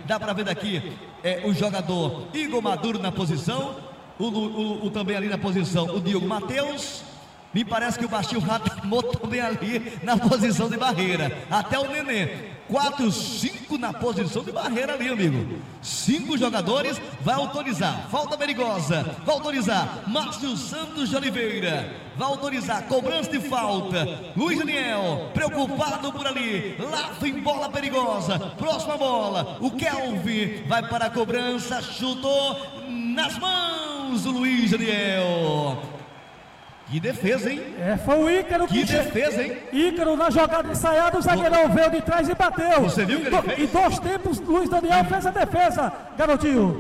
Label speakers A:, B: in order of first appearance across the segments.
A: dá para ver daqui o jogador Igor Maduro na posição, também ali na posição o Diogo Matheus. Me parece que o Baixinho Rato também ali na posição de barreira. Até o Nenê. 4, 5 na posição de barreira ali, amigo. 5 jogadores, vai autorizar. Falta perigosa, vai autorizar. Márcio Santos de Oliveira, vai autorizar. Cobrança de falta. Luiz Daniel, preocupado por ali. Lá vem bola perigosa. Próxima bola. O Kelvin vai para a cobrança. Chutou nas mãos do Luiz Daniel. Que defesa, hein?
B: Foi o Ícaro
A: que defesa, hein?
B: Ícaro na jogada ensaiada, o zagueirão veio de trás e bateu.
A: Você viu que ele fez?
B: Em 2 tempos, Luiz Daniel fez a defesa, garotinho.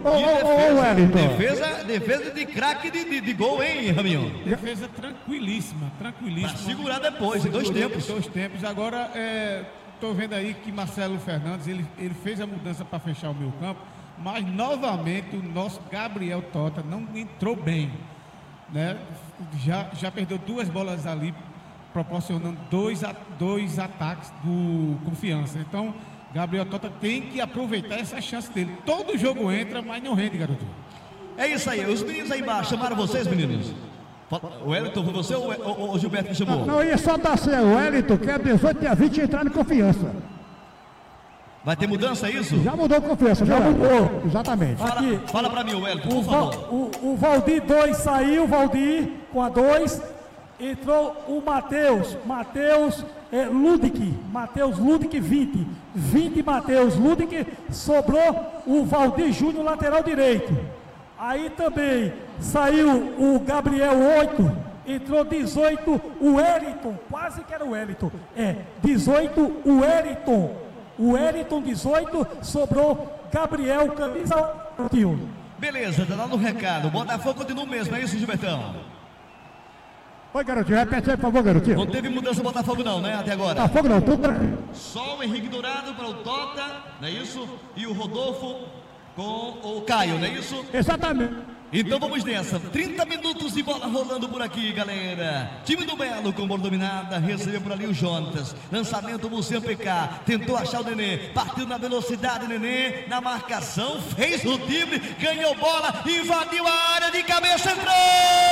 A: Defesa de craque de gol, hein, Raminho?
C: Defesa tranquilíssima.
A: Pra segurar depois, em 2 tempos.
C: 2 tempos. Agora, tô vendo aí que Marcelo Fernandes, ele fez a mudança para fechar o meio campo, mas novamente o nosso Gabriel Tota não entrou bem. Né? Já perdeu 2 bolas ali, proporcionando dois ataques do Confiança. Então, Gabriel Tota tem que aproveitar essa chance dele. Todo jogo entra, mas não rende, garoto.
A: É isso aí. Os meninos aí embaixo chamaram vocês, meninos? O Wellington, foi você ou o Gilberto que chamou?
D: Não, ia só dar certo. O Wellington, que é 18 e a 20 entrar em Confiança.
A: Vai ter mudança, é isso?
D: Já mudou Confiança, já mudou. Exatamente.
A: Fala pra mim, Wellington, por favor.
B: O Valdir 2 saiu, Valdir com a 2. Entrou o Matheus Ludic. Matheus Ludic 20. 20 Matheus Ludic. Sobrou o Valdir Júnior, lateral direito. Aí também saiu o Gabriel 8. Entrou 18 o Wellington. Quase que era o Wellington. 18 o Wellington. O Wellington 18, sobrou Gabriel, camisa 1.
A: Beleza, tá dando um recado. O Botafogo continua o mesmo, é isso, Gilbertão?
D: Oi, garotinho, repete aí, por favor, garotinho.
A: Não teve mudança no Botafogo não, né, até agora?
D: Botafogo não, tudo.
A: Só o Henrique Dourado para o Tota, não é isso? E o Rodolfo com o Caio, não é isso?
D: Exatamente.
A: Então vamos nessa, 30 minutos de bola rolando por aqui, galera. Time do Belo com bola dominada, recebeu por ali o Jonas. Lançamento, Luciano PK, tentou achar o Nenê, partiu na velocidade, Nenê, na marcação, fez o drible, ganhou bola, invadiu a área de cabeça, entrou!